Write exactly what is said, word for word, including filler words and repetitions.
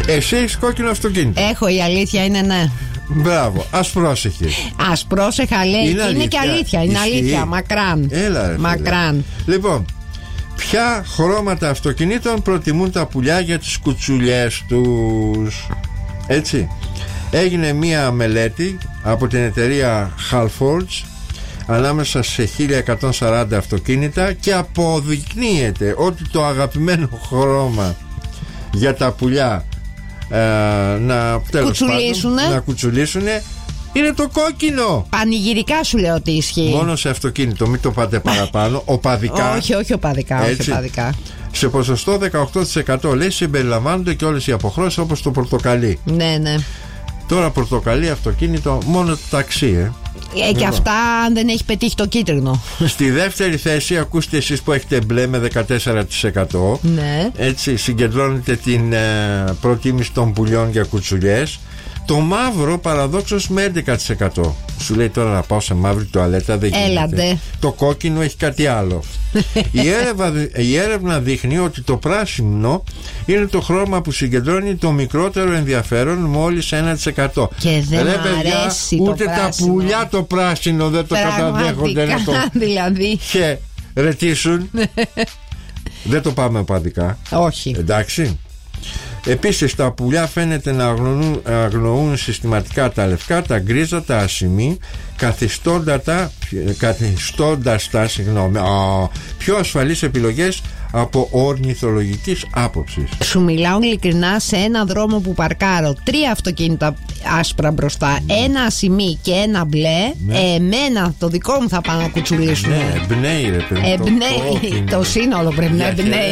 Εσύ έχεις κόκκινο αυτοκίνητο? Έχω, η αλήθεια είναι ναι. Μπράβο, ας πρόσεχες. Ας πρόσεχα, λέει. Είναι, είναι και αλήθεια. Είναι Ισχύει. αλήθεια. Μακράν. Έλα, ρε, Μακράν. Λοιπόν, ποια χρώματα αυτοκινήτων προτιμούν τα πουλιά για τις κουτσουλιές τους? Έτσι. Έγινε μία μελέτη από την εταιρεία Halfords ανάμεσα σε χίλια εκατόν σαράντα αυτοκίνητα και αποδεικνύεται ότι το αγαπημένο χρώμα για τα πουλιά ε, να, κουτσουλήσουνε. πάντων, να κουτσουλήσουνε είναι το κόκκινο. Πανηγυρικά σου λέω ότι ισχύει. Μόνο σε αυτοκίνητο, μην το πάτε παραπάνω. Οπαδικά. Όχι, όχι οπαδικά, όχι οπαδικά. Σε ποσοστό δεκαοκτώ τοις εκατό λέει συμπεριλαμβάνονται και όλες οι αποχρώσεις όπως το πορτοκαλί. Ναι, ναι. Τώρα πορτοκαλί αυτοκίνητο, μόνο το ταξί, ε. Ε, και αυτά αν δεν έχει πετύχει το κίτρινο. Στη δεύτερη θέση, ακούστε εσείς που έχετε μπλε με δεκατέσσερα τοις εκατό. Ναι. Έτσι συγκεντρώνετε την ε, προτίμηση των πουλιών για κουτσουλιές. Το μαύρο παραδόξως με έντεκα τοις εκατό. Σου λέει τώρα να πάω σε μαύρη τουαλέτα, δεν γίνεται. Έλατε. Το κόκκινο έχει κάτι άλλο. η, έρευνα, η έρευνα δείχνει ότι το πράσινο είναι το χρώμα που συγκεντρώνει το μικρότερο ενδιαφέρον, μόλις ένα τοις εκατό. Και δεν Ρε, μ' παιδιά, αρέσει ούτε το τα πράσινο. πουλιά το πράσινο δεν το καταδέχονται. Να το... δηλαδή. Και ρετήσουν. Δεν το πάμε οπαδικά. Όχι. Εντάξει. Επίσης τα πουλιά φαίνεται να αγνοούν, αγνοούν συστηματικά τα λευκά, τα γκρίζα, τα ασημή, καθιστώντας τα, καθιστώντας τα συγγνώμη, α, πιο ασφαλείς επιλογές από ορνηθολογικής άποψης. Σου μιλάω ειλικρινά, σε ένα δρόμο που παρκάρω τρία αυτοκίνητα άσπρα μπροστά, mm. ένα ασημή και ένα μπλε, ναι. εμένα το δικό μου θα πάνε να κουτσουλήσουν. Ναι, εμπνέει ρε παιδί. Εμπνέει, το, το, το σύνολο πρέπει να εμπνέει.